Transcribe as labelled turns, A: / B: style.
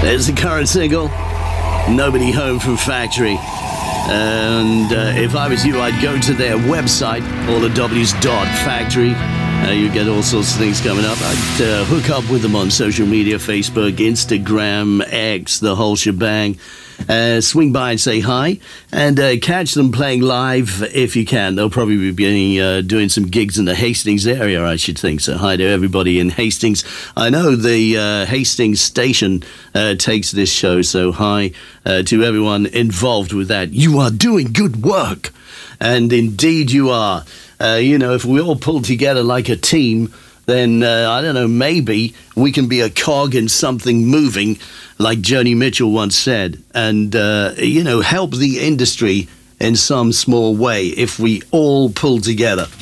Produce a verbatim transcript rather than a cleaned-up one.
A: There's the current single, Nobody Home from Factory. And uh, if I was you, I'd go to their website, all the W's dot factory. Uh, you get all sorts of things coming up. I'd uh, hook up with them on social media, Facebook, Instagram, X, the whole shebang. Uh, swing by and say hi, and uh, catch them playing live if you can. They'll probably be being, uh, doing some gigs in the Hastings area, I should think. So hi to everybody in Hastings. I know the uh, Hastings station uh, takes this show, so hi uh, to everyone involved with that. You are doing good work, and indeed you are. Uh, you know, if we all pull together like a team, then, uh, I don't know, maybe we can be a cog in something moving, like Joni Mitchell once said, and, uh, you know, help the industry in some small way if we all pull together.